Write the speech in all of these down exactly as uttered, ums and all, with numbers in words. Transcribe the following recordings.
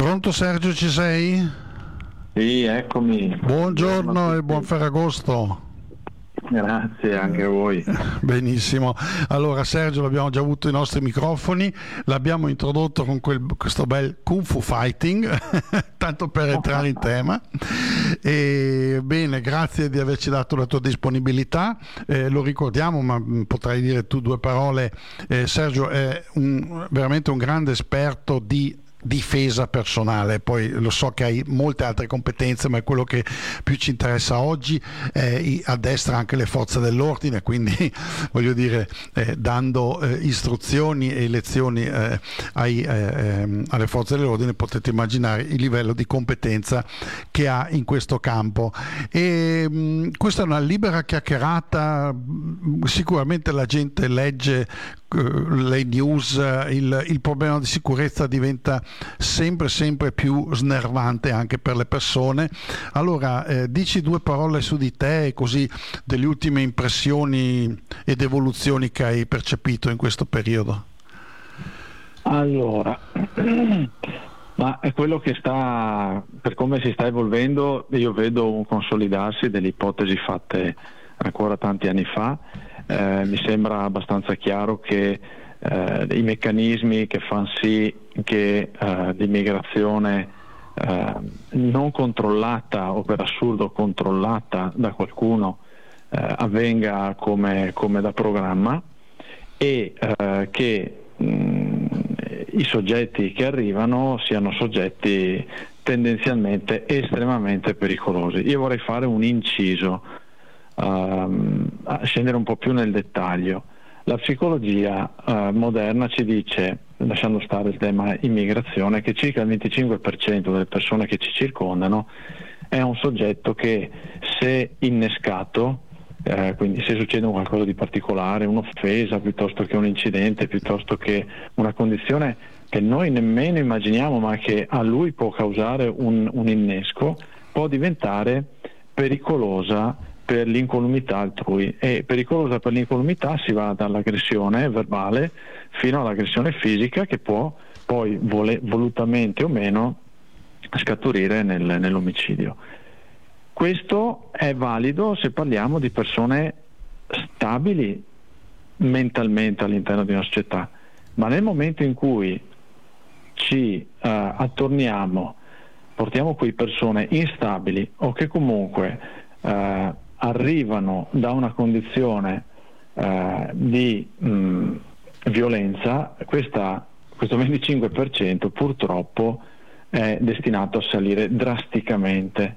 Pronto Sergio, ci sei? Sì, eccomi. Buongiorno e buon Ferragosto. Grazie anche a voi. Benissimo. Allora Sergio, l'abbiamo già avuto i nostri microfoni, l'abbiamo introdotto con quel, questo bel Kung Fu Fighting, tanto per entrare in tema. E, bene, grazie di averci dato la tua disponibilità. Eh, lo ricordiamo, ma potrai dire tu due parole. Eh, Sergio è un, veramente un grande esperto di difesa personale, poi lo so che hai molte altre competenze, ma è quello che più ci interessa oggi. Eh, addestra anche le forze dell'ordine, quindi voglio dire, eh, dando eh, istruzioni e lezioni eh, ai, eh, alle forze dell'ordine, potete immaginare il livello di competenza che ha in questo campo. E mh, questa è una libera chiacchierata, sicuramente la gente legge le news, il, il problema di sicurezza diventa sempre sempre più snervante anche per le persone. Allora eh, dici due parole su di te e così delle ultime impressioni ed evoluzioni che hai percepito in questo periodo. Allora, ma è quello che sta, per come si sta evolvendo, io vedo un consolidarsi delle ipotesi fatte ancora tanti anni fa. Eh, mi sembra abbastanza chiaro che eh, i meccanismi che fanno sì che eh, l'immigrazione eh, non controllata o per assurdo controllata da qualcuno eh, avvenga come, come da programma e eh, che mh, i soggetti che arrivano siano soggetti tendenzialmente estremamente pericolosi. Io vorrei fare un inciso, Uh, a scendere un po' più nel dettaglio. La psicologia uh, moderna ci dice, lasciando stare il tema immigrazione, che circa il venticinque per cento delle persone che ci circondano è un soggetto che, se innescato, eh, quindi se succede qualcosa di particolare, un'offesa piuttosto che un incidente, piuttosto che una condizione che noi nemmeno immaginiamo ma che a lui può causare un, un innesco, può diventare pericolosa per l'incolumità altrui. E pericolosa per l'incolumità si va dall'aggressione verbale fino all'aggressione fisica, che può poi vole, volutamente o meno scaturire nel, nell'omicidio. Questo è valido se parliamo di persone stabili mentalmente all'interno di una società, ma nel momento in cui ci uh, attorniamo, portiamo qui persone instabili o che comunque uh, arrivano da una condizione eh, di mh, violenza, questa, questo venticinque per cento purtroppo è destinato a salire drasticamente.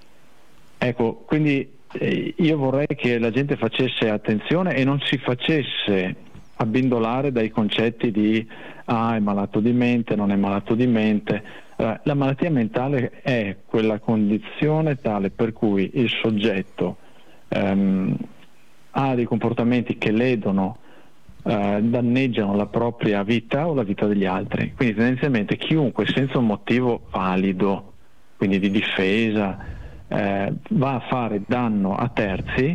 Ecco, quindi eh, io vorrei che la gente facesse attenzione e non si facesse abbindolare dai concetti di ah, è malato di mente, non è malato di mente. Eh, la malattia mentale è quella condizione tale per cui il soggetto Um, ha dei comportamenti che ledono, uh, danneggiano la propria vita o la vita degli altri. Quindi tendenzialmente chiunque senza un motivo valido, quindi di difesa, eh, va a fare danno a terzi,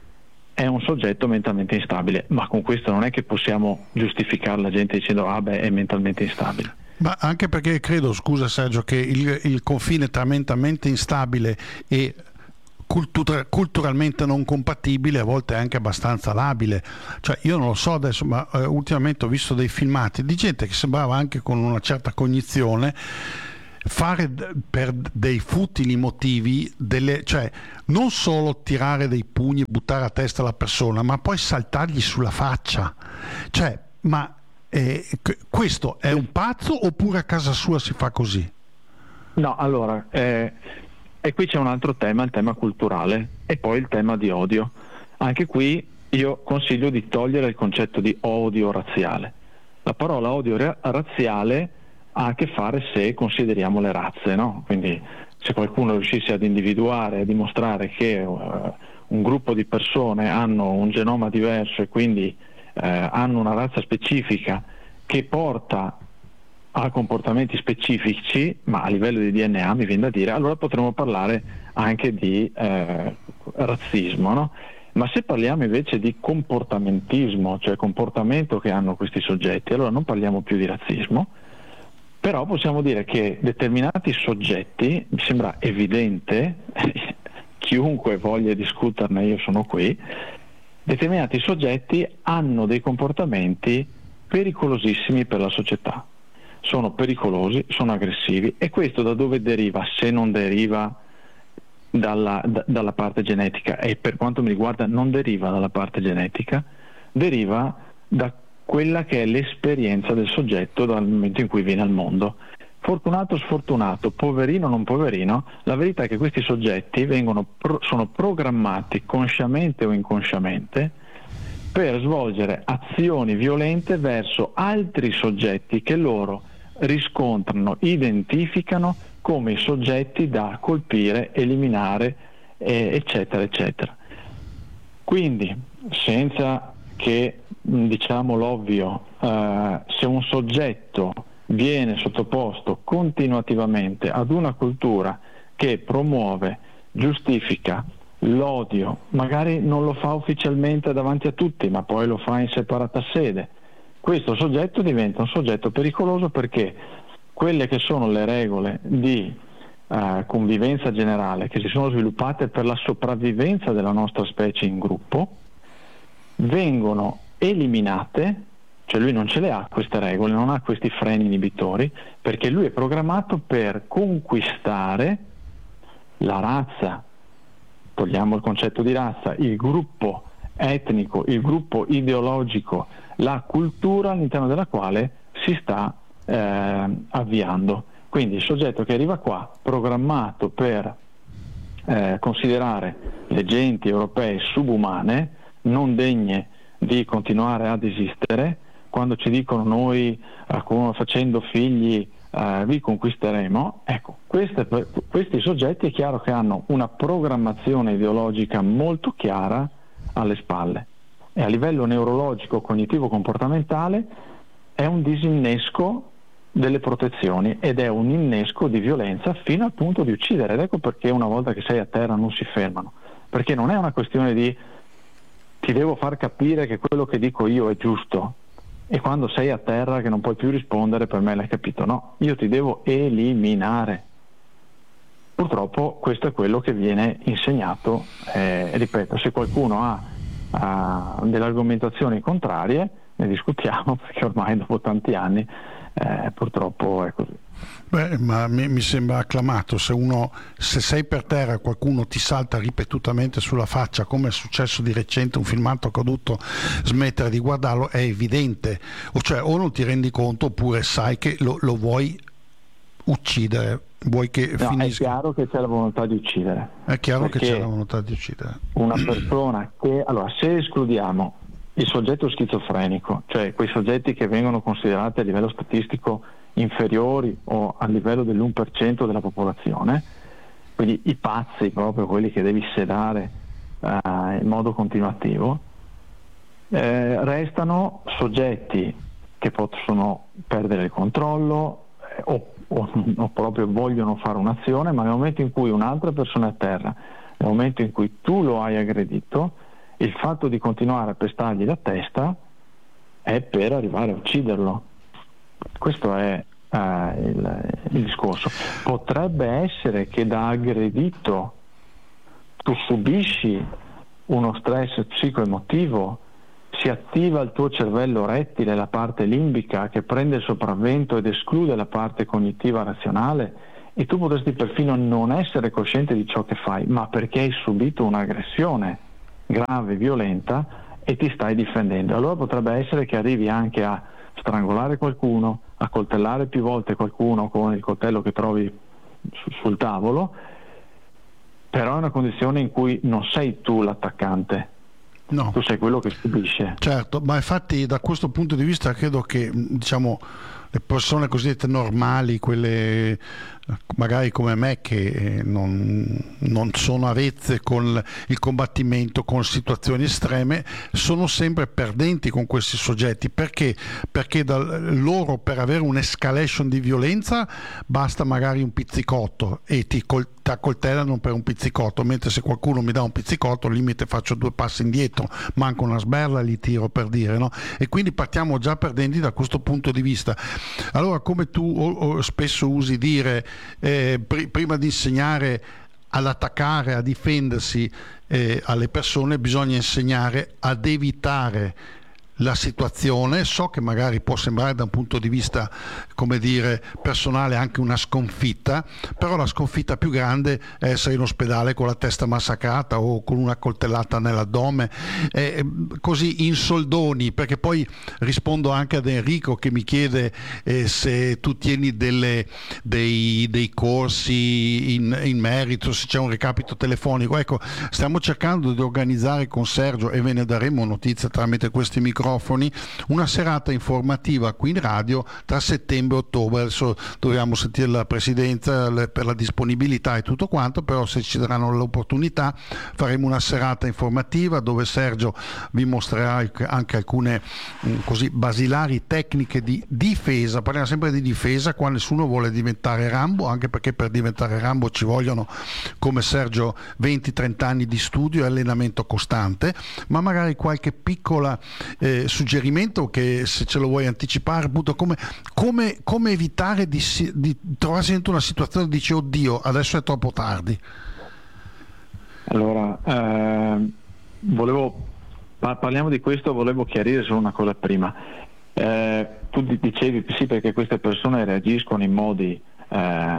è un soggetto mentalmente instabile. Ma con questo non è che possiamo giustificare la gente dicendo ah beh, è mentalmente instabile. Ma anche perché credo, scusa Sergio, che il, il confine tra mentalmente instabile e Cultura, culturalmente non compatibile a volte è anche abbastanza labile. Cioè io non lo so adesso, ma eh, ultimamente ho visto dei filmati di gente che sembrava anche con una certa cognizione fare d- per dei futili motivi delle, cioè non solo tirare dei pugni e buttare a testa la persona, ma poi saltargli sulla faccia. Cioè, ma eh, questo è un pazzo oppure a casa sua si fa così? No, allora eh... E qui c'è un altro tema, il tema culturale e poi il tema di odio. Anche qui io consiglio di togliere il concetto di odio razziale. La parola odio ra- razziale ha a che fare se consideriamo le razze, no? Quindi se qualcuno riuscisse ad individuare, a dimostrare che uh, un gruppo di persone hanno un genoma diverso e quindi uh, hanno una razza specifica che porta a comportamenti specifici, ma a livello di D N A mi viene da dire, allora potremmo parlare anche di eh, razzismo, no? Ma se parliamo invece di comportamentismo, cioè comportamento che hanno questi soggetti, allora non parliamo più di razzismo, Però possiamo dire che determinati soggetti, mi sembra evidente, chiunque voglia discuterne, io sono qui, determinati soggetti hanno dei comportamenti pericolosissimi per la società. Sono pericolosi, sono aggressivi, e questo da dove deriva, se non deriva dalla, da, dalla parte genetica? E per quanto mi riguarda non deriva dalla parte genetica, deriva da quella che è l'esperienza del soggetto dal momento in cui viene al mondo. Fortunato o sfortunato, poverino o non poverino, la verità è che questi soggetti vengono pro- sono programmati consciamente o inconsciamente per svolgere azioni violente verso altri soggetti che loro riscontrano, identificano come i soggetti da colpire, eliminare, eh, eccetera, eccetera. Quindi, senza che diciamo l'ovvio, eh, se un soggetto viene sottoposto continuativamente ad una cultura che promuove, giustifica l'odio, magari non lo fa ufficialmente davanti a tutti, ma poi lo fa in separata sede, questo soggetto diventa un soggetto pericoloso, perché quelle che sono le regole di eh, convivenza generale che si sono sviluppate per la sopravvivenza della nostra specie in gruppo vengono eliminate. Cioè lui non ce le ha queste regole, non ha questi freni inibitori, perché lui è programmato per conquistare la razza, togliamo il concetto di razza, il gruppo etnico, il gruppo ideologico, la cultura all'interno della quale si sta eh, avviando. Quindi il soggetto che arriva qua, programmato per eh, considerare le genti europee subumane, non degne di continuare ad esistere. Quando ci dicono noi eh, facendo figli eh, vi conquisteremo, ecco, queste, questi soggetti è chiaro che hanno una programmazione ideologica molto chiara alle spalle, e a livello neurologico, cognitivo, comportamentale è un disinnesco delle protezioni ed è un innesco di violenza fino al punto di uccidere. Ed ecco perché una volta che sei a terra non si fermano, perché non è una questione di ti devo far capire che quello che dico io è giusto, e quando sei a terra che non puoi più rispondere per me l'hai capito. No, io ti devo eliminare. Purtroppo questo è quello che viene insegnato, eh, e ripeto, se qualcuno ha, ha delle argomentazioni contrarie ne discutiamo, perché ormai dopo tanti anni eh, purtroppo è così. Beh, ma mi, mi sembra acclamato. Se uno, se sei per terra e qualcuno ti salta ripetutamente sulla faccia, come è successo di recente, un filmato che ho dovuto smettere di guardarlo, è evidente, o cioè o non ti rendi conto oppure sai che lo, lo vuoi uccidere, vuoi che no, finisca. È chiaro che c'è la volontà di uccidere. È chiaro che c'è la volontà di uccidere. Una persona che, allora, se escludiamo il soggetto schizofrenico, cioè quei soggetti che vengono considerati a livello statistico inferiori o a livello dell'uno per cento della popolazione, quindi i pazzi, proprio quelli che devi sedare eh, in modo continuativo, eh, restano soggetti che possono perdere il controllo eh, o, o, o proprio vogliono fare un'azione, ma nel momento in cui un'altra persona è a terra, nel momento in cui tu lo hai aggredito, il fatto di continuare a pestargli la testa è per arrivare a ucciderlo. Questo è uh, il, il discorso. Potrebbe essere che da aggredito tu subisci uno stress psicoemotivo, si attiva il tuo cervello rettile, la parte limbica, che prende il sopravvento ed esclude la parte cognitiva razionale, e tu potresti perfino non essere cosciente di ciò che fai, ma perché hai subito un'aggressione grave, violenta, e ti stai difendendo. Allora potrebbe essere che arrivi anche a strangolare qualcuno, a coltellare più volte qualcuno con il coltello che trovi su, sul tavolo, però è una condizione in cui non sei tu l'attaccante, no. Tu sei quello che subisce. Certo, ma infatti da questo punto di vista credo che, diciamo, le persone cosiddette normali, quelle magari come me che non, non sono avvezze con il combattimento, con situazioni estreme, sono sempre perdenti con questi soggetti. Perché? Perché da loro, per avere un'escalation di violenza, basta magari un pizzicotto e ti col- ti accoltellano per un pizzicotto, mentre se qualcuno mi dà un pizzicotto, al limite faccio due passi indietro, manco una sberla li tiro, per dire, no? E quindi partiamo già perdenti da questo punto di vista. Allora, come tu o, o spesso usi dire, eh, pr- prima di insegnare ad attaccare, a difendersi eh, alle persone, bisogna insegnare ad evitare la situazione. So che magari può sembrare da un punto di vista, come dire, personale anche una sconfitta, però la sconfitta più grande è essere in ospedale con la testa massacrata o con una coltellata nell'addome, eh, così in soldoni, perché poi rispondo anche ad Enrico che mi chiede eh, se tu tieni delle, dei, dei corsi in, in merito, se c'è un recapito telefonico. Ecco, stiamo cercando di organizzare con Sergio, e ve ne daremo notizia tramite questi microfoni, una serata informativa qui in radio tra settembre e ottobre. Adesso dobbiamo sentire la presidenza per la disponibilità e tutto quanto, però se ci daranno l'opportunità faremo una serata informativa dove Sergio vi mostrerà anche alcune così basilari tecniche di difesa. Parliamo sempre di difesa qua, nessuno vuole diventare Rambo, anche perché per diventare Rambo ci vogliono, come Sergio, venti trenta anni di studio e allenamento costante, ma magari qualche piccola eh, suggerimento che, se ce lo vuoi anticipare, appunto, come, come, come evitare di, di trovarsi dentro una situazione di dice oddio adesso è troppo tardi. Allora eh, volevo parliamo di questo, volevo chiarire solo una cosa prima. Eh, tu dicevi sì, perché queste persone reagiscono in modi eh,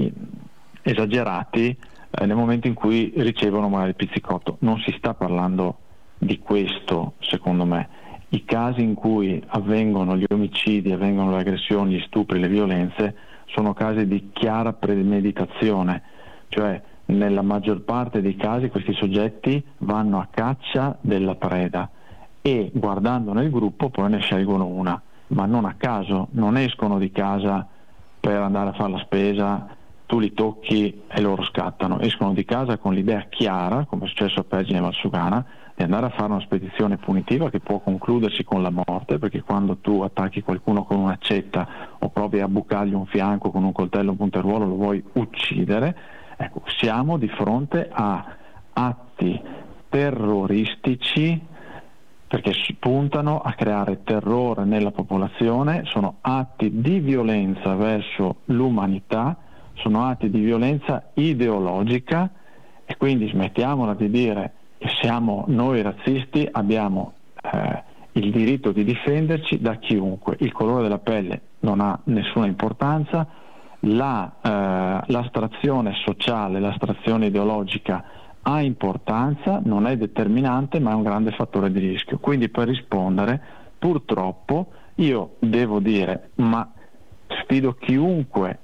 esagerati eh, nel momento in cui ricevono magari il pizzicotto. Non si sta parlando di questo, secondo me. I casi in cui avvengono gli omicidi, avvengono le aggressioni, gli stupri, le violenze, sono casi di chiara premeditazione, cioè nella maggior parte dei casi questi soggetti vanno a caccia della preda e, guardando nel gruppo, poi ne scelgono una, ma non a caso, non escono di casa per andare a fare la spesa, tu li tocchi e loro scattano, escono di casa con l'idea chiara, come è successo a Pergine e Valsugana, di andare a fare una spedizione punitiva che può concludersi con la morte, perché quando tu attacchi qualcuno con un'accetta o provi a bucargli un fianco con un coltello o un punteruolo, lo vuoi uccidere. Ecco, siamo di fronte a atti terroristici, perché puntano a creare terrore nella popolazione, sono atti di violenza verso l'umanità, sono atti di violenza ideologica, e quindi smettiamola di dire che siamo noi razzisti, abbiamo eh, il diritto di difenderci da chiunque, il colore della pelle non ha nessuna importanza, la, eh, l'astrazione sociale, l'astrazione ideologica ha importanza, non è determinante, ma è un grande fattore di rischio. Quindi, per rispondere, purtroppo io devo dire, ma sfido chiunque,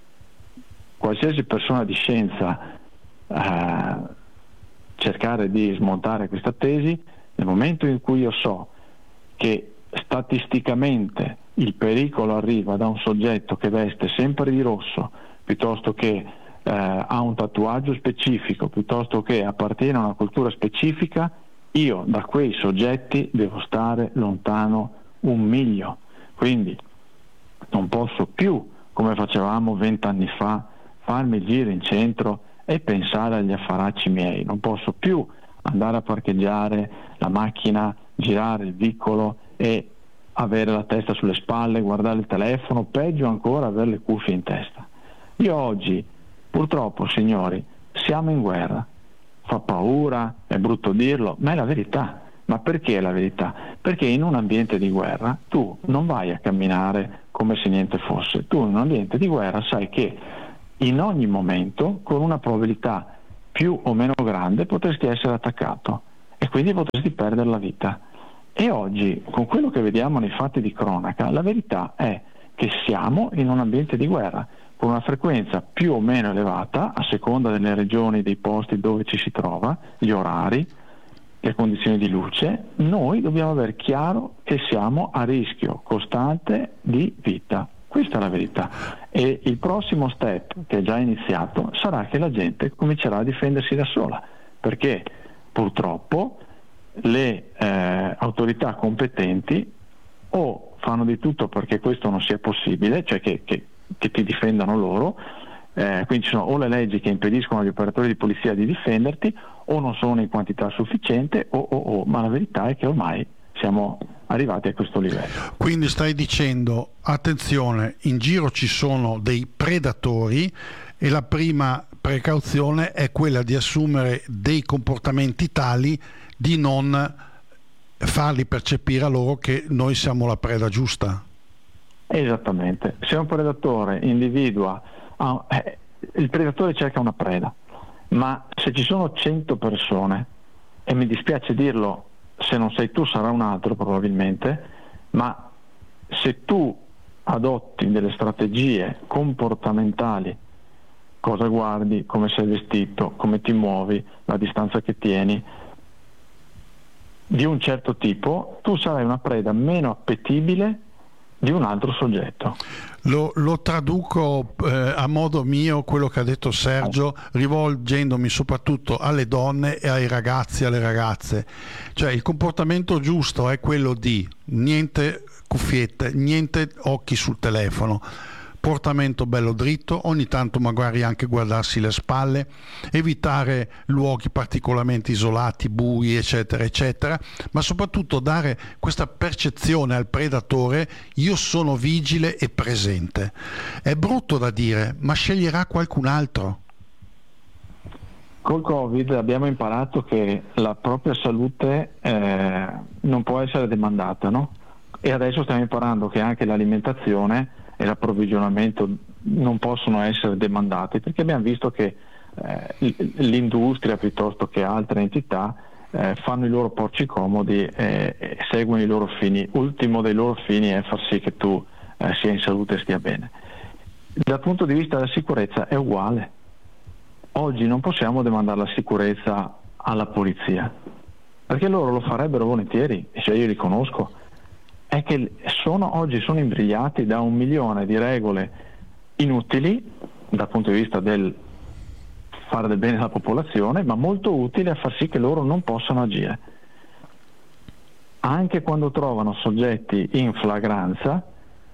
qualsiasi persona di scienza, eh, cercare di smontare questa tesi. Nel momento in cui io so che statisticamente il pericolo arriva da un soggetto che veste sempre di rosso, piuttosto che eh, ha un tatuaggio specifico, piuttosto che appartiene a una cultura specifica, io da quei soggetti devo stare lontano un miglio. Quindi non posso più, come facevamo vent'anni fa, farmi il giro in centro e pensare agli affaracci miei. Non posso più andare a parcheggiare la macchina, girare il vicolo e avere la testa sulle spalle, guardare il telefono, peggio ancora avere le cuffie in testa. Io oggi, purtroppo, signori, siamo in guerra. Fa paura, è brutto dirlo, ma è la verità. Ma perché è la verità? Perché in un ambiente di guerra tu non vai a camminare come se niente fosse. Tu in un ambiente di guerra sai che in ogni momento, con una probabilità più o meno grande, potresti essere attaccato e quindi potresti perdere la vita. E oggi, con quello che vediamo nei fatti di cronaca, la verità è che siamo in un ambiente di guerra, con una frequenza più o meno elevata, a seconda delle regioni, dei posti dove ci si trova, gli orari, le condizioni di luce. Noi dobbiamo avere chiaro che siamo a rischio costante di vita. Questa è la verità, e il prossimo step, che è già iniziato, sarà che la gente comincerà a difendersi da sola, perché purtroppo le eh, autorità competenti o fanno di tutto perché questo non sia possibile, cioè che, che, che ti difendano loro, eh, quindi ci sono o le leggi che impediscono agli operatori di polizia di difenderti, o non sono in quantità sufficiente, o, o, o. Ma la verità è che ormai siamo arrivati a questo livello. Quindi stai dicendo, attenzione, in giro ci sono dei predatori e la prima precauzione è quella di assumere dei comportamenti tali di non farli percepire a loro che noi siamo la preda giusta. Esattamente, se un predatore individua, ah, eh, il predatore cerca una preda, ma se ci sono cento persone, e mi dispiace dirlo, se non sei tu sarà un altro probabilmente, ma se tu adotti delle strategie comportamentali, cosa guardi, come sei vestito, come ti muovi, la distanza che tieni, di un certo tipo, tu sarai una preda meno appetibile di un altro soggetto. Lo, lo traduco eh, a modo mio quello che ha detto Sergio, rivolgendomi soprattutto alle donne e ai ragazzi e alle ragazze. Cioè il comportamento giusto è quello di niente cuffiette, niente occhi sul telefono, portamento bello dritto, ogni tanto magari anche guardarsi le spalle, evitare luoghi particolarmente isolati, bui, eccetera, eccetera, ma soprattutto dare questa percezione al predatore: io sono vigile e presente. È brutto da dire, ma sceglierà qualcun altro. Col Covid abbiamo imparato che la propria salute eh, non può essere demandata, no? E adesso stiamo imparando che anche l'alimentazione e l'approvvigionamento non possono essere demandati, perché abbiamo visto che eh, l'industria piuttosto che altre entità eh, fanno i loro porci comodi e, e seguono i loro fini. Ultimo dei loro fini è far sì che tu eh, sia in salute e stia bene. Dal punto di vista della sicurezza è uguale. Oggi non possiamo demandare la sicurezza alla polizia, perché loro lo farebbero volentieri, e cioè io li conosco. È che sono, oggi sono imbrigliati da un milione di regole inutili dal punto di vista del fare del bene alla popolazione, ma molto utili a far sì che loro non possano agire. Anche quando trovano soggetti in flagranza,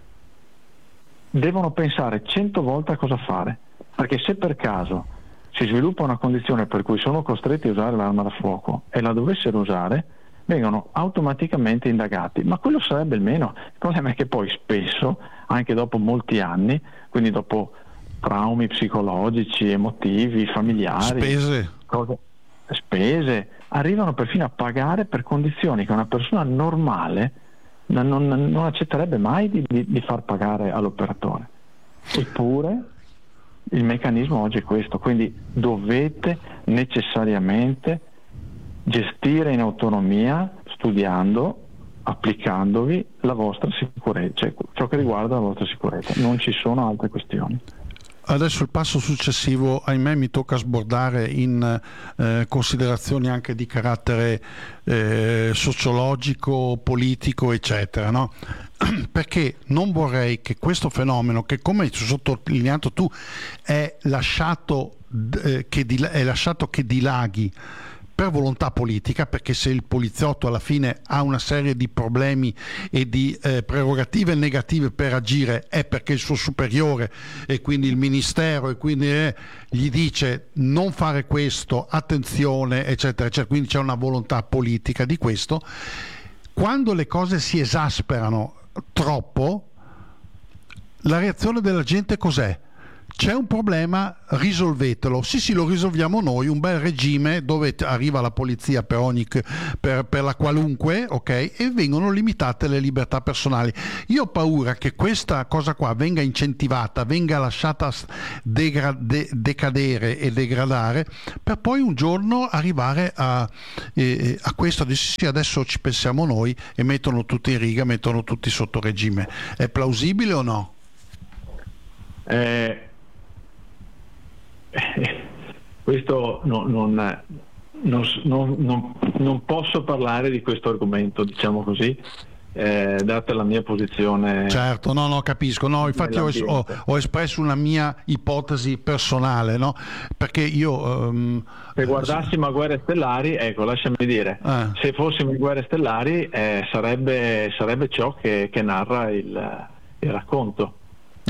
devono pensare cento volte a cosa fare, perché se per caso si sviluppa una condizione per cui sono costretti a usare l'arma da fuoco e la dovessero usare, vengono automaticamente indagati, ma quello sarebbe il meno. Il problema è che poi spesso, anche dopo molti anni, quindi dopo traumi psicologici, emotivi, familiari, spese, cose, spese arrivano perfino a pagare per condizioni che una persona normale non, non, non accetterebbe mai di, di, di far pagare all'operatore. Eppure il meccanismo oggi è questo, quindi dovete necessariamente gestire in autonomia, studiando, applicandovi la vostra sicurezza, cioè ciò che riguarda la vostra sicurezza. Non ci sono altre questioni. Adesso il passo successivo, ahimè, mi tocca sbordare in eh, considerazioni anche di carattere eh, sociologico, politico, eccetera, no? Perché non vorrei che questo fenomeno, che come hai sottolineato tu è lasciato, eh, che, dil- è lasciato che dilaghi per volontà politica, perché se il poliziotto alla fine ha una serie di problemi e di eh, prerogative negative per agire, è perché il suo superiore e quindi il ministero e quindi eh, gli dice non fare questo, attenzione, eccetera, eccetera. Quindi c'è una volontà politica di questo. Quando le cose si esasperano troppo, la reazione della gente cos'è? C'è un problema, risolvetelo. Sì, sì, lo risolviamo noi, un bel regime dove arriva la polizia per ogni per, per la qualunque, ok? E vengono limitate le libertà personali. Io ho paura che questa cosa qua venga incentivata, venga lasciata degra- de- decadere e degradare, per poi un giorno arrivare a, eh, a questo, sì, adesso ci pensiamo noi, e mettono tutti in riga, mettono tutti sotto regime. È plausibile o no? Eh... Questo no, non, non, non, non, non posso parlare di questo argomento, diciamo così, eh, data la mia posizione. Certo, no, no, capisco. No, infatti ho, ho, ho espresso una mia ipotesi personale, no? Perché io um, se guardassimo a Guerre Stellari, ecco, lasciami dire, eh. se fossimo in Guerre Stellari eh, sarebbe, sarebbe ciò che, che narra il, il racconto.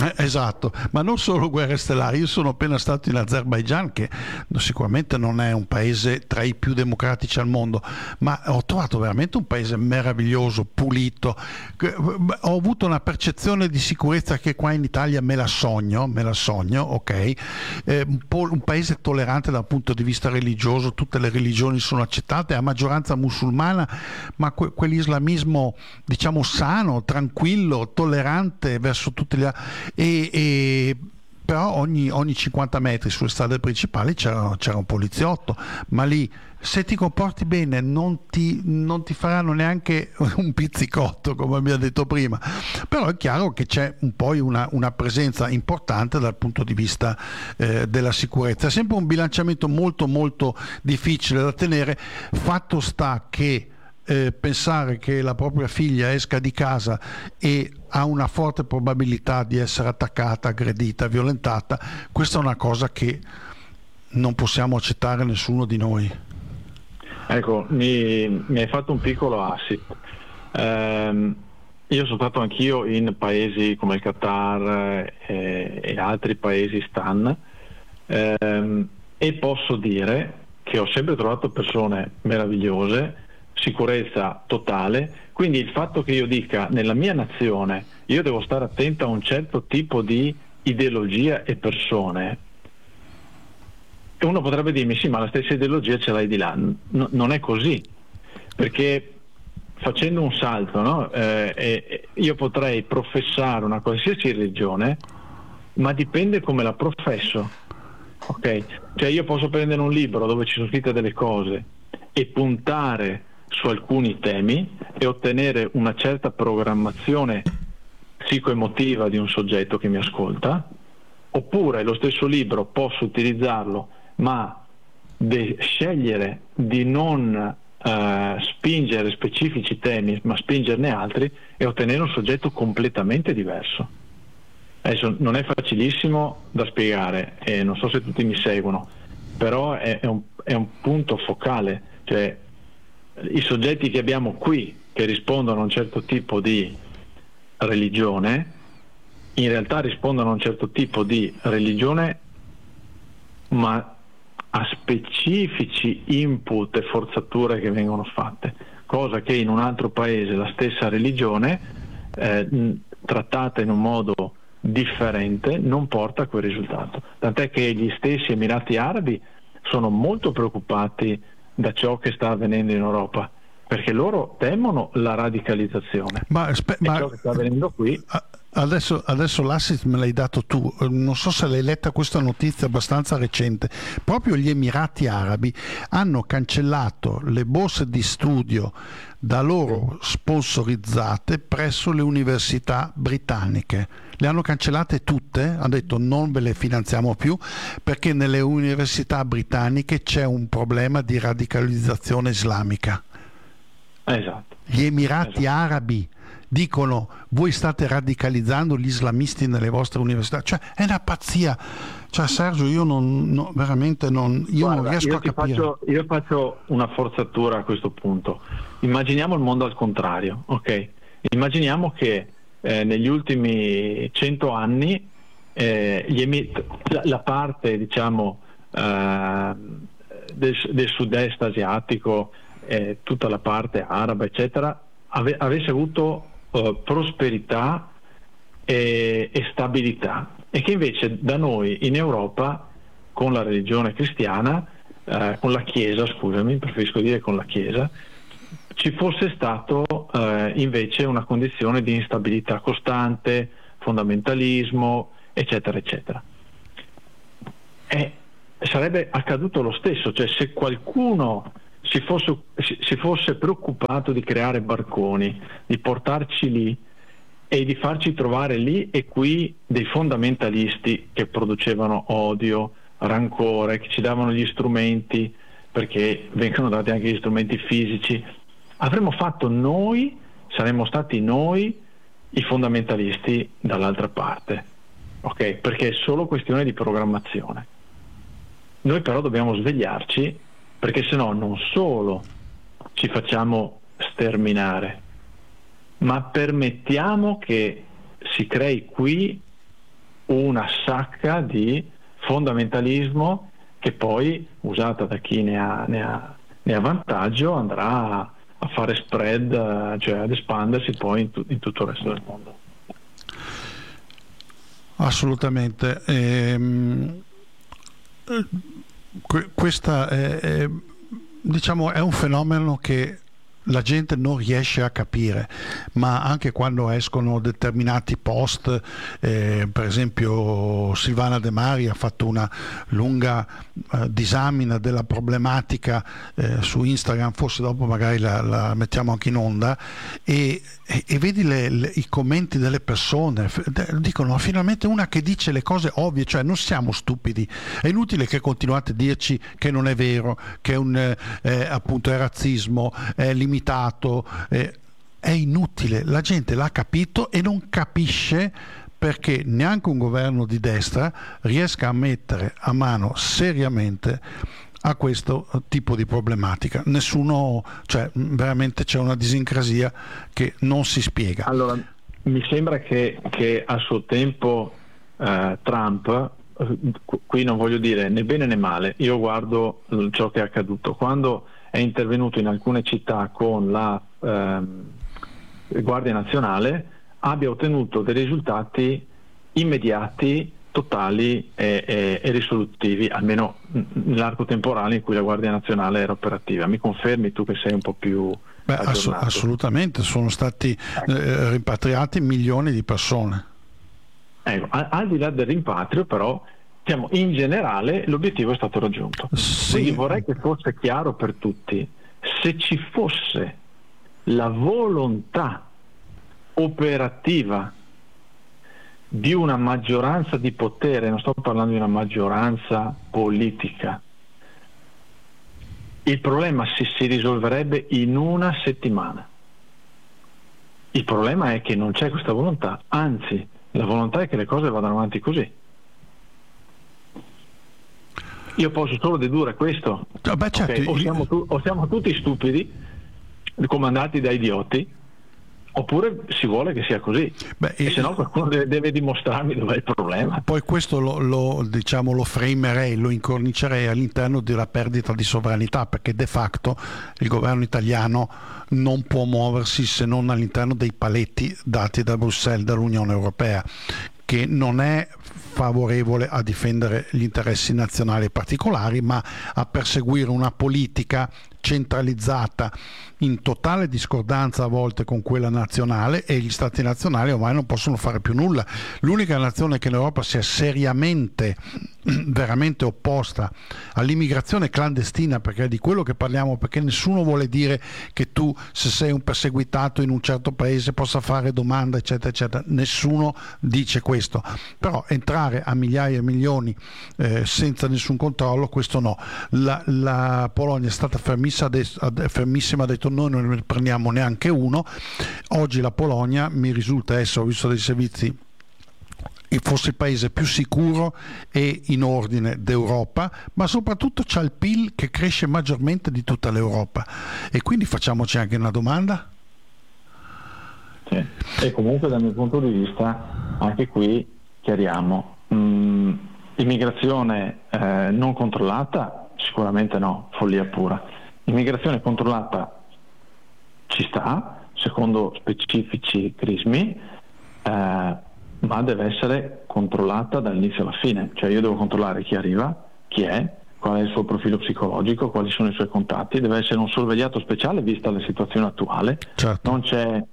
Eh, esatto, ma non solo guerre stellari. Io sono appena stato in Azerbaigian, che sicuramente non è un paese tra i più democratici al mondo, ma ho trovato veramente un paese meraviglioso, pulito. Ho avuto una percezione di sicurezza che qua in Italia me la sogno, me la sogno, ok? Eh, un, po', un paese tollerante dal punto di vista religioso, tutte le religioni sono accettate, a maggioranza musulmana, ma que- quell'islamismo, diciamo, sano, tranquillo, tollerante verso tutti gli altri. E, e però ogni, ogni cinquanta metri sulle strade principali c'era, c'era un poliziotto, ma lì se ti comporti bene non ti, non ti faranno neanche un pizzicotto, come abbiamo detto prima. Però è chiaro che c'è un poi una, una presenza importante dal punto di vista eh, della sicurezza. È sempre un bilanciamento molto molto difficile da tenere. Fatto sta che Eh, pensare che la propria figlia esca di casa e ha una forte probabilità di essere attaccata, aggredita, violentata, questa è una cosa che non possiamo accettare nessuno di noi. Ecco, mi, mi hai fatto un piccolo assist. Ehm, io sono stato anch'io in paesi come il Qatar eh, e altri paesi stan, ehm, e posso dire che ho sempre trovato persone meravigliose, sicurezza totale, quindi il fatto che io dica nella mia nazione io devo stare attento a un certo tipo di ideologia e persone, e uno potrebbe dirmi sì, ma la stessa ideologia ce l'hai di là. No, non è così, perché facendo un salto, no? eh, eh, io potrei professare una qualsiasi religione, ma dipende come la professo, ok? Cioè io posso prendere un libro dove ci sono scritte delle cose e puntare su alcuni temi e ottenere una certa programmazione psicoemotiva di un soggetto che mi ascolta, oppure lo stesso libro posso utilizzarlo ma de- scegliere di non eh, spingere specifici temi ma spingerne altri e ottenere un soggetto completamente diverso. Adesso non è facilissimo da spiegare e non so se tutti mi seguono, però è, è, un, è un punto focale, cioè i soggetti che abbiamo qui che rispondono a un certo tipo di religione in realtà rispondono a un certo tipo di religione ma a specifici input e forzature che vengono fatte, cosa che in un altro paese la stessa religione eh, trattata in un modo differente non porta a quel risultato, tant'è che gli stessi Emirati Arabi sono molto preoccupati da ciò che sta avvenendo in Europa, perché loro temono la radicalizzazione. Ma, spe- e ma ciò che sta avvenendo qui adesso, adesso l'assist me l'hai dato tu, non so se l'hai letta questa notizia abbastanza recente. Proprio gli Emirati Arabi hanno cancellato le borse di studio da loro sponsorizzate presso le università britanniche. Le hanno cancellate tutte, hanno detto non ve le finanziamo più perché nelle università britanniche c'è un problema di radicalizzazione islamica. Esatto. Gli Emirati esatto. Arabi dicono voi state radicalizzando gli islamisti nelle vostre università, cioè è una pazzia. Cioè Sergio, io non, no, veramente non, io Guarda, non riesco io a capire. Faccio, io faccio una forzatura a questo punto. Immaginiamo il mondo al contrario, ok? Immaginiamo che eh, negli ultimi cento anni eh, gli emir- la, la parte diciamo eh, del, del sud-est asiatico, eh, tutta la parte araba eccetera ave- avesse avuto eh, prosperità e, e stabilità, e che invece da noi in Europa con la religione cristiana, eh, con la Chiesa, scusami, preferisco dire con la Chiesa, ci fosse stato eh, invece una condizione di instabilità costante, fondamentalismo, eccetera, eccetera. E sarebbe accaduto lo stesso, cioè se qualcuno si fosse, si fosse preoccupato di creare barconi, di portarci lì e di farci trovare lì e qui dei fondamentalisti che producevano odio, rancore, che ci davano gli strumenti, perché vengono dati anche gli strumenti fisici, avremmo fatto noi, saremmo stati noi i fondamentalisti dall'altra parte, ok? Perché è solo questione di programmazione. Noi però dobbiamo svegliarci, perché sennò non solo ci facciamo sterminare, ma permettiamo che si crei qui una sacca di fondamentalismo che poi, usata da chi ne ha, ne ha, ne ha vantaggio, andrà a fare spread, cioè ad espandersi poi in, tu, in tutto il resto del mondo. Assolutamente. Ehm, questa è, è, diciamo, è un fenomeno che la gente non riesce a capire, ma anche quando escono determinati post, eh, per esempio Silvana De Mari ha fatto una lunga eh, disamina della problematica eh, su Instagram, forse dopo magari la, la mettiamo anche in onda, e, e, e vedi le, le, i commenti delle persone, dicono finalmente una che dice le cose ovvie, cioè non siamo stupidi, è inutile che continuate a dirci che non è vero, che è un, eh, appunto è razzismo, è limitato, eh, è inutile, la gente l'ha capito e non capisce perché neanche un governo di destra riesca a mettere a mano seriamente a questo tipo di problematica. Nessuno, cioè veramente c'è una disincrasia che non si spiega. Allora, mi sembra che, che a suo tempo eh, Trump, qui non voglio dire né bene né male, io guardo ciò che è accaduto, quando è intervenuto in alcune città con la ehm, Guardia Nazionale, abbia ottenuto dei risultati immediati, totali e, e, e risolutivi, almeno nell'arco temporale in cui la Guardia Nazionale era operativa. Mi confermi tu che sei un po' più Beh, ass- assolutamente, sono stati eh, rimpatriati milioni di persone. Ecco, al, al di là del rimpatrio però, diciamo, in generale l'obiettivo è stato raggiunto. Sì. Quindi vorrei che fosse chiaro per tutti, se ci fosse la volontà operativa di una maggioranza di potere, non sto parlando di una maggioranza politica, il problema si, si risolverebbe in una settimana. Il problema è che non c'è questa volontà, anzi la volontà è che le cose vadano avanti così. Io posso solo dedurre questo. Beh, certo, okay? o, siamo tu, o siamo tutti stupidi, comandati da idioti, oppure si vuole che sia così. Beh, e se no qualcuno deve, deve dimostrarmi dov'è il problema. Poi questo lo, lo, diciamo, lo framerei, lo incornicerei all'interno della perdita di sovranità, perché de facto il governo italiano non può muoversi se non all'interno dei paletti dati da Bruxelles, dall'Unione Europea, che non è favorevole a difendere gli interessi nazionali particolari, ma a perseguire una politica centralizzata in totale discordanza a volte con quella nazionale, e gli stati nazionali ormai non possono fare più nulla. L'unica nazione che in Europa si è seriamente veramente opposta all'immigrazione clandestina, perché è di quello che parliamo, perché nessuno vuole dire che tu, se sei un perseguitato in un certo paese, possa fare domanda eccetera eccetera, nessuno dice questo, però entrare a migliaia e milioni eh, senza nessun controllo, questo no. La, la Polonia è stata fermissima, fermissima, ha detto noi non ne prendiamo neanche uno. Oggi la Polonia mi risulta essere, ho visto dei servizi, fosse il paese più sicuro e in ordine d'Europa, ma soprattutto c'ha il P I L che cresce maggiormente di tutta l'Europa, e quindi facciamoci anche una domanda. Sì. E comunque dal mio punto di vista anche qui chiariamo, mh, immigrazione eh, non controllata sicuramente no, follia pura. Immigrazione controllata ci sta secondo specifici crismi, eh, ma deve essere controllata dall'inizio alla fine, cioè io devo controllare chi arriva, chi è, qual è il suo profilo psicologico, quali sono i suoi contatti, deve essere un sorvegliato speciale vista la situazione attuale. Certo. Non c'è,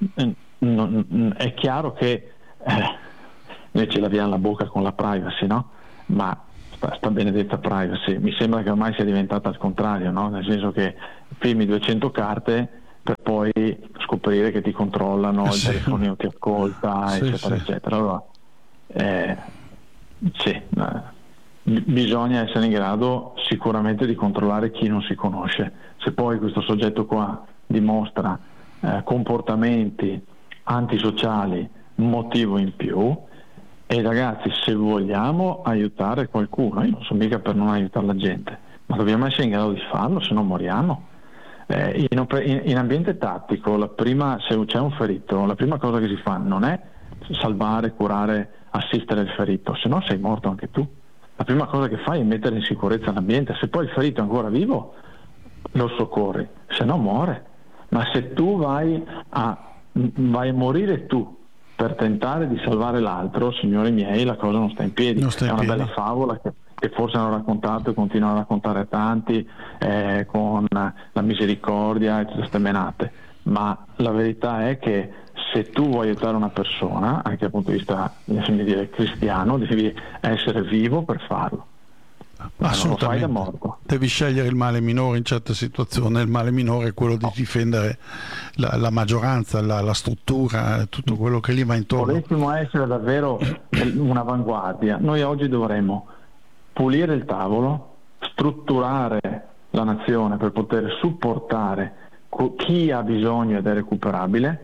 non, è chiaro che eh, noi ce l'abbiamo la bocca con la privacy, no? Ma sta, sta benedetta privacy, mi sembra che ormai sia diventata al contrario, no? Nel senso che firmi duecento carte per poi scoprire che ti controllano, il sì. telefonino ti ascolta, sì, eccetera, sì. eccetera. Allora, eh, sì, eh, bisogna essere in grado sicuramente di controllare chi non si conosce. Se poi questo soggetto qua dimostra eh, comportamenti antisociali, motivo in più, e ragazzi, se vogliamo aiutare qualcuno, io non sono mica per non aiutare la gente, ma dobbiamo essere in grado di farlo, se no moriamo. Eh, in, in, in ambiente tattico, la prima, se c'è un ferito, la prima cosa che si fa non è salvare, curare assistere il ferito, se no sei morto anche tu. La prima cosa che fai è mettere in sicurezza l'ambiente. Se poi il ferito è ancora vivo, lo soccorri, se no muore. Ma se tu vai a, vai a morire tu per tentare di salvare l'altro, signori miei, la cosa non sta in piedi. Non sta in è una piedi. bella favola che, che forse hanno raccontato e continuano a raccontare tanti, eh, con la misericordia e tutte queste menate, ma la verità è che se tu vuoi aiutare una persona, anche dal punto di vista, lasciami dire, cristiano, devi essere vivo per farlo. Assolutamente. Non lo fai da morto. Devi scegliere il male minore in certe situazioni. Il male minore è quello di difendere la, la maggioranza, la, la struttura, tutto quello che gli va intorno. Volessimo essere davvero un'avanguardia, noi oggi dovremmo pulire il tavolo, strutturare la nazione per poter supportare chi ha bisogno ed è recuperabile,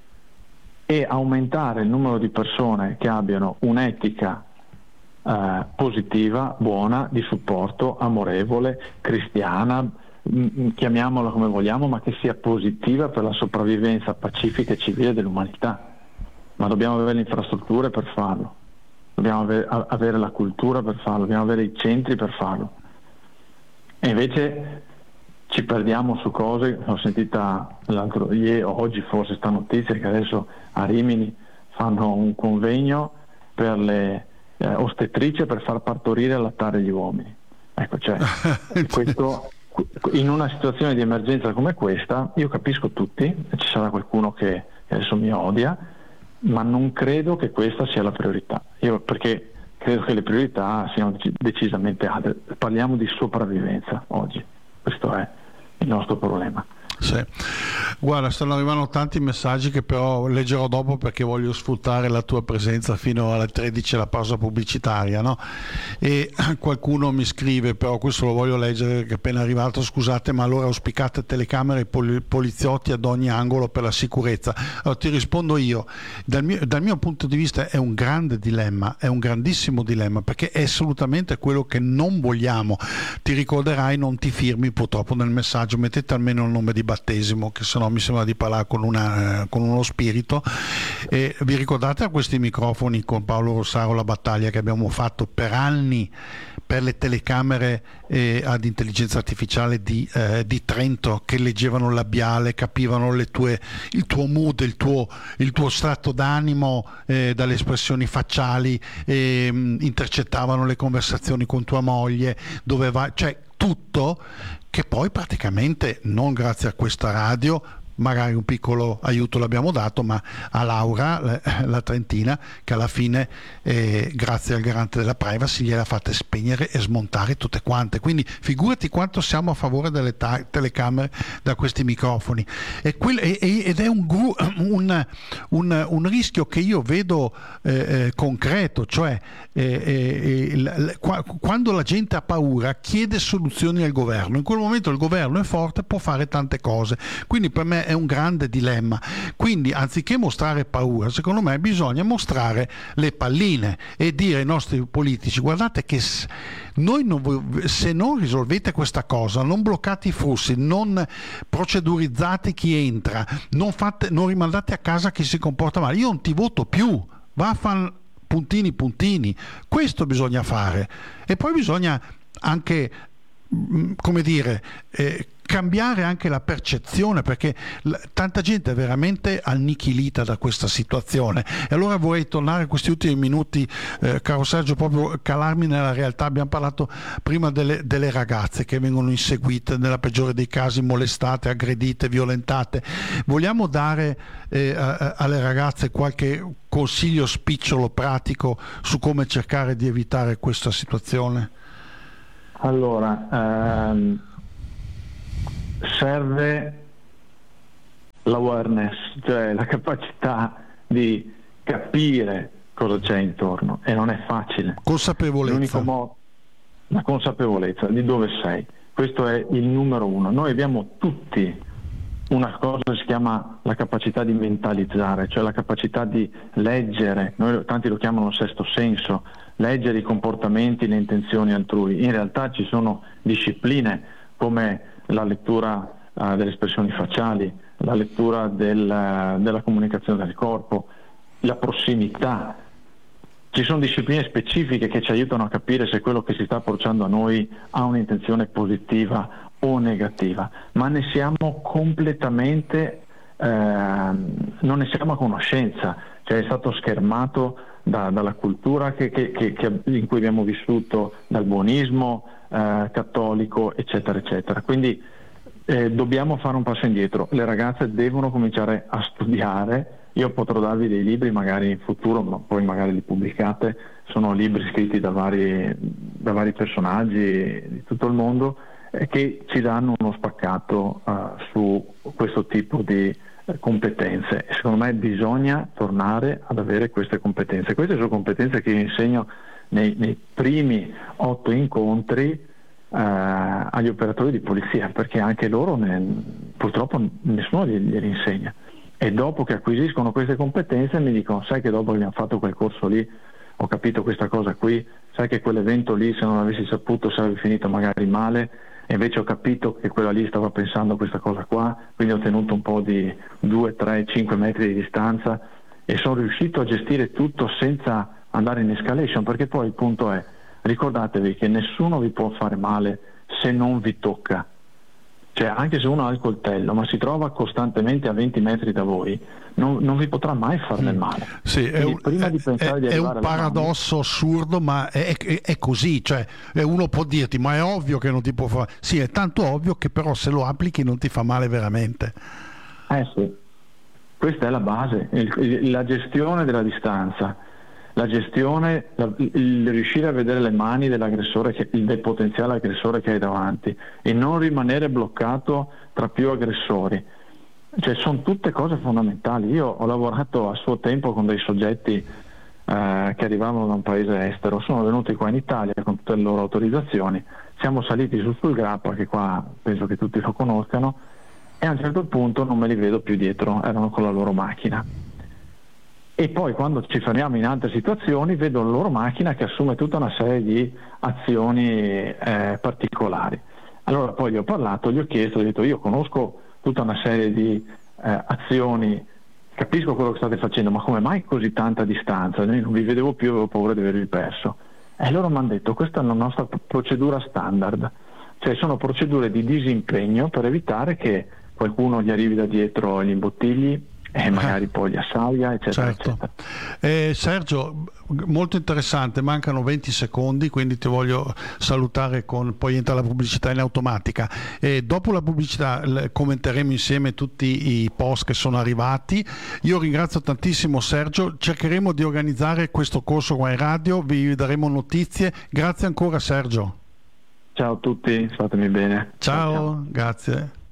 e aumentare il numero di persone che abbiano un'etica eh, positiva, buona, di supporto, amorevole, cristiana, mh, chiamiamola come vogliamo, ma che sia positiva per la sopravvivenza pacifica e civile dell'umanità. Ma dobbiamo avere le infrastrutture per farlo, dobbiamo avere, avere la cultura per farlo, dobbiamo avere i centri per farlo. E invece ci perdiamo su cose. Ho sentita l'altro ieri, oggi forse sta notizia che adesso a Rimini fanno un convegno per le eh, ostetrici per far partorire e allattare gli uomini. Ecco, cioè, questo, in una situazione di emergenza come questa, io capisco tutti, ci sarà qualcuno che adesso mi odia, ma non credo che questa sia la priorità. Io perché credo che le priorità siano decisamente altre. Parliamo di sopravvivenza oggi. Questo è il nostro problema. Sì. Guarda, stanno arrivando tanti messaggi che però leggerò dopo, perché voglio sfruttare la tua presenza fino alle tredici, la pausa pubblicitaria, no? E qualcuno mi scrive, però questo lo voglio leggere che è appena arrivato: scusate, ma allora auspicate telecamere e pol- poliziotti ad ogni angolo per la sicurezza? Allora ti rispondo io, dal mio, dal mio punto di vista è un grande dilemma, è un grandissimo dilemma, perché è assolutamente quello che non vogliamo. Ti ricorderai, non ti firmi purtroppo nel messaggio, mettete almeno il nome di battesimo, che sennò mi sembra di parlare con, una, eh, con uno spirito. E vi ricordate a questi microfoni con Paolo Rossaro la battaglia che abbiamo fatto per anni per le telecamere eh, ad intelligenza artificiale di, eh, di Trento, che leggevano il labiale, capivano le tue, il tuo mood, il tuo, il tuo stato d'animo eh, dalle espressioni facciali, eh, intercettavano le conversazioni con tua moglie, dove vai, cioè tutto, che poi praticamente, non grazie a questa radio, magari un piccolo aiuto l'abbiamo dato, ma a Laura, la trentina, che alla fine eh, grazie al garante della privacy gliela fate spegnere e smontare tutte quante. Quindi figurati quanto siamo a favore delle ta- telecamere da questi microfoni. E quel, e, ed è un, un, un, un rischio che io vedo eh, eh, concreto, cioè eh, eh, l, qua, quando la gente ha paura chiede soluzioni al governo. In quel momento il governo è forte, può fare tante cose. Quindi per me è un grande dilemma. Quindi anziché mostrare paura, secondo me bisogna mostrare le palline e dire ai nostri politici: guardate che noi non, se non risolvete questa cosa, non bloccate i flussi, non procedurizzate chi entra, non, fate, non rimandate a casa chi si comporta male, io non ti voto più, va a fare puntini puntini. Questo bisogna fare. E poi bisogna anche, come dire, eh, cambiare anche la percezione, perché l- tanta gente è veramente annichilita da questa situazione. E allora vorrei tornare a questi ultimi minuti, eh, caro Sergio, proprio calarmi nella realtà. Abbiamo parlato prima delle, delle ragazze che vengono inseguite, nella peggiore dei casi molestate, aggredite, violentate. Vogliamo dare eh, a, alle ragazze qualche consiglio spicciolo, pratico, su come cercare di evitare questa situazione? Allora, ehm, serve l'awareness, cioè la capacità di capire cosa c'è intorno, e non è facile. Consapevolezza. L'unico modo, la consapevolezza di dove sei. Questo è il numero uno. Noi abbiamo tutti una cosa che si chiama la capacità di mentalizzare, cioè la capacità di leggere, noi tanti lo chiamano sesto senso, leggere i comportamenti, le intenzioni altrui. In realtà ci sono discipline come la lettura uh, delle espressioni facciali, la lettura del, uh, della comunicazione del corpo, la prossimità. ci sono discipline specifiche che ci aiutano a capire se quello che si sta approcciando a noi ha un'intenzione positiva o negativa, ma ne siamo completamente, eh, non ne siamo a conoscenza, cioè è stato schermato da, dalla cultura che, che, che, che in cui abbiamo vissuto, dal buonismo eh, cattolico, eccetera, eccetera. Quindi eh, dobbiamo fare un passo indietro, le ragazze devono cominciare a studiare. Io potrò darvi dei libri magari in futuro, ma poi magari li pubblicate, sono libri scritti da vari, da vari personaggi di tutto il mondo eh, che ci danno uno spaccato uh, su questo tipo di eh, competenze, e secondo me bisogna tornare ad avere queste competenze. Queste sono competenze che io insegno nei, nei primi otto incontri eh, agli operatori di polizia, perché anche loro ne, purtroppo nessuno glieli, glieli insegna. E dopo che acquisiscono queste competenze mi dicono: sai che dopo che abbiamo fatto quel corso lì ho capito questa cosa qui, sai che quell'evento lì, se non avessi saputo sarebbe finito magari male, e invece ho capito che quella lì stava pensando a questa cosa qua, quindi ho tenuto un po' di due, tre, cinque metri di distanza e sono riuscito a gestire tutto senza andare in escalation, perché poi il punto è: ricordatevi che nessuno vi può fare male se non vi tocca. Cioè, anche se uno ha il coltello ma si trova costantemente a venti metri da voi, non, non vi potrà mai far del male. Sì, è un, prima di pensare è, di è un paradosso mani, assurdo, ma è, è, è così. Cioè, uno può dirti: ma è ovvio che non ti può fare. Sì, è tanto ovvio che però se lo applichi non ti fa male veramente. Eh sì, questa è la base, il, la gestione della distanza, la gestione, la, il riuscire a vedere le mani dell'aggressore, che, del potenziale aggressore che hai davanti, e non rimanere bloccato tra più aggressori. Cioè, sono tutte cose fondamentali. Io ho lavorato a suo tempo con dei soggetti eh, che arrivavano da un paese estero, sono venuti qua in Italia con tutte le loro autorizzazioni, siamo saliti su sul Grappa, che qua penso che tutti lo conoscano, e a un certo punto non me li vedo più dietro, erano con la loro macchina. E poi quando ci fermiamo in altre situazioni vedo la loro macchina che assume tutta una serie di azioni eh, particolari. Allora poi gli ho parlato, gli ho chiesto, gli ho detto: io conosco tutta una serie di eh, azioni, capisco quello che state facendo, ma come mai così tanta distanza? Io non vi vedevo più, avevo paura di avervi perso. E loro mi hanno detto: questa è la nostra procedura standard, cioè sono procedure di disimpegno per evitare che qualcuno gli arrivi da dietro e gli imbottigli e magari poi li assaglia, eccetera, certo. eccetera. Eh, Sergio, molto interessante, mancano venti secondi, quindi ti voglio salutare, con poi entra la pubblicità in automatica, e dopo la pubblicità commenteremo insieme tutti i post che sono arrivati. Io ringrazio tantissimo Sergio, cercheremo di organizzare questo corso qua in radio, vi daremo notizie. Grazie ancora Sergio. Ciao a tutti, fatemi bene. Ciao, ciao. Grazie.